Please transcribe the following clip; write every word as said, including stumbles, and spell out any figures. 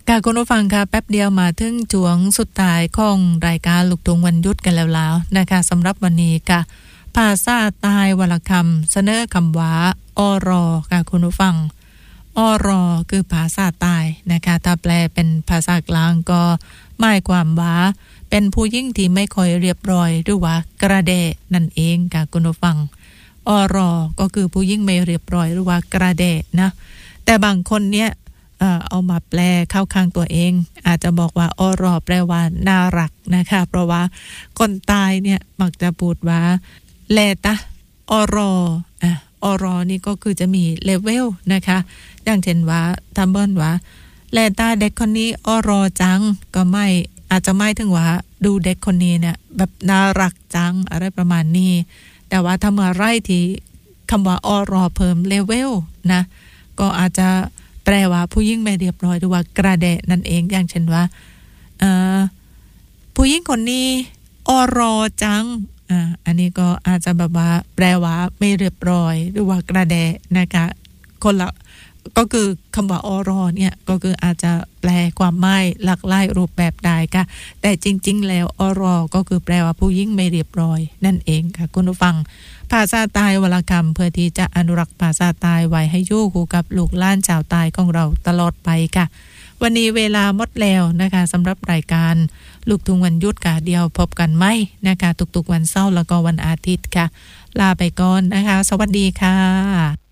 ค่ะคุณผู้ฟังค่ะแป๊บเดียวมาถึงจวงสุดท้ายของรายการลูกทุ่งวันหยุดกันแล้วแล้วนะคะสำหรับวันนี้ค่ะภาษาใต้วรรณคำเสนอคำว่าอรอค่ะคุณผู้ฟังอรอคือภาษาใต้นะคะถ้าแปลเป็นภาษากลางก็หมายความว่าเป็นผู้หญิงที่ไม่ค่อยเรียบร้อยหรือว่ากระเดะนั่นเองค่ะคุณผู้ฟังอรอก็คือผู้หญิงไม่เรียบร้อยหรือว่ากระเดะนะแต่บางคนเนี่ยเอ่อเอามาแปลเข้าข้างตัวเองอาจจะบอกว่าอรอแปลว่าน่ารักนะคะเพราะว่าคนตายเนี่ยมักจะพูดว่าแลตะอรออ่ะอรอนี่ก็คือจะมีเลเวลนะคะอย่างเช่นว่าทำเบิ้ลว่าแลตาเด็กคนนี้อรอจังก็ไม่อาจจะไม่ถึงว่าดูเด็กคนนี้เนี่ยแบบน่ารักจังอะไรประมาณนี้แต่ว่าถ้าเมื่อไรที่คำว่าอรอเพิ่มเลเวลนะก็อาจจะแปลว่าผู้หญิงไม่เรียบร้อยหรือว่ากระเดะนั่นเองอย่างเช่นว่าเอ่อผู้หญิงคนนี้อรอจังอ่าอันนี้ก็อาจจะแบบว่าแปลว่าไม่เรียบร้อยหรือว่ากระเดะนะคะคนละก็คือคำว่าอรอเนี่ยก็คืออาจจะแปลความหมายหลากหลายรูปแบบได้ค่ะแต่จริงๆแล้วอรอก็คือแปลว่าผู้หญิงไม่เรียบร้อยนั่นเองค่ะคุณผู้ฟังภาษาใต้วรรณคำเพื่อที่จะอนุรักษ์ภาษาใต้ไว้ให้อยู่คู่กับลูกหลานชาวใต้ของเราตลอดไปค่ะวันนี้เวลาหมดแล้วนะคะสำหรับรายการลูกทุ่งวันหยุดค่ะเดียวพบกันไหมนะคะทุกๆวันเสาร์แล้วก็วันอาทิตย์ค่ะลาไปก่อนนะคะสวัสดีค่ะ